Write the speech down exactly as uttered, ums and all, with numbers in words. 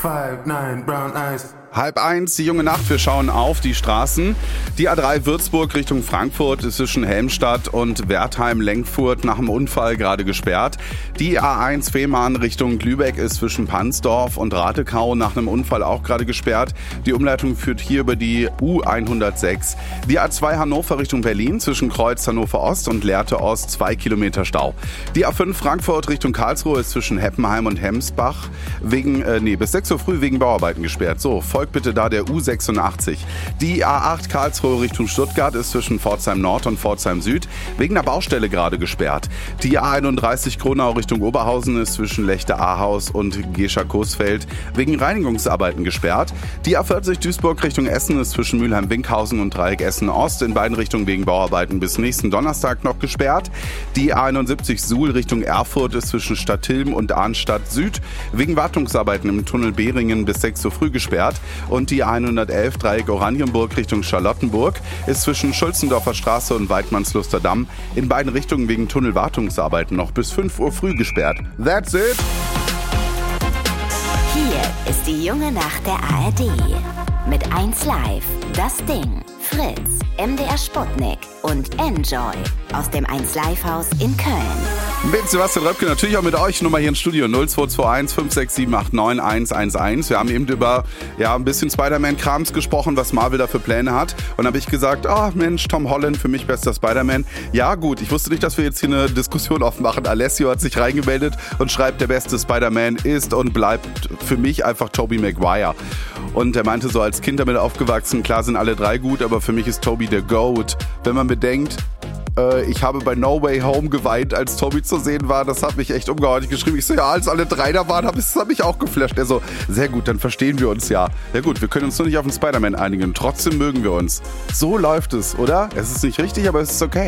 five, nine, brown eyes. Halb eins, die junge Nacht, wir schauen auf die Straßen. Die A drei Würzburg Richtung Frankfurt ist zwischen Helmstadt und Wertheim-Lenkfurt nach dem Unfall gerade gesperrt. Die A eins Fehmarn Richtung Lübeck ist zwischen Pansdorf und Ratekau nach einem Unfall auch gerade gesperrt. Die Umleitung führt hier über die U hundertsechs. Die A zwei Hannover Richtung Berlin zwischen Kreuz Hannover Ost und Lehrte Ost zwei Kilometer Stau. Die A fünf Frankfurt Richtung Karlsruhe ist zwischen Heppenheim und Hemsbach wegen, äh, nee, bis sechs Uhr früh wegen Bauarbeiten gesperrt. So, folgt bitte da der U sechsundachtzig. Die A acht Karlsruhe Richtung Stuttgart ist zwischen Pforzheim Nord und Pforzheim Süd wegen einer Baustelle gerade gesperrt. Die A einunddreißig Kronau Richtung Oberhausen ist zwischen Lechte-Ahaus und Gescher-Coesfeld wegen Reinigungsarbeiten gesperrt. Die A vierzig Duisburg Richtung Essen ist zwischen Mülheim-Winkhausen und Dreieck Essen Ost in beiden Richtungen wegen Bauarbeiten bis nächsten Donnerstag noch gesperrt. Die A einundsiebzig Suhl Richtung Erfurt ist zwischen Stadthilm und Arnstadt Süd wegen Wartungsarbeiten im Tunnel Behringen bis sechs Uhr früh gesperrt. Und die A hundertelf Dreieck Oranienburg Richtung Charlottenburg ist zwischen Schulzendorfer Straße und Weidmannsluster Damm in beiden Richtungen wegen Tunnelwartungsarbeiten noch bis fünf Uhr früh gesperrt. That's it! Hier ist die junge Nacht der A R D. Mit eins Live, Das Ding, Fritz, M D R Sputnik und Enjoy aus dem eins Live Haus in Köln. Mit Sebastian Röpke, natürlich auch mit euch, Nummer hier im Studio null zwei zwei eins fünf sechs sieben acht neun eins eins eins. Wir haben eben über ja, ein bisschen Spider-Man-Krams gesprochen, was Marvel da für Pläne hat. Und dann habe ich gesagt, ah oh, Mensch, Tom Holland, für mich bester Spider-Man. Ja gut, ich wusste nicht, dass wir jetzt hier eine Diskussion aufmachen. Alessio hat sich reingemeldet und schreibt, der beste Spider-Man ist und bleibt für mich einfach Tobey Maguire. Und er meinte so, als Kind damit aufgewachsen, klar sind alle drei gut, aber für mich ist Tobey der GOAT. Wenn man bedenkt, ich habe bei No Way Home geweint, als Tobey zu sehen war. Das hat mich echt umgehauen. Ich geschrieben, ich so, ja, als alle drei da waren, das hat mich auch geflasht. Er so, sehr gut, dann verstehen wir uns ja. Ja gut, wir können uns nur nicht auf den Spider-Man einigen. Trotzdem mögen wir uns. So läuft es, oder? Es ist nicht richtig, aber es ist okay.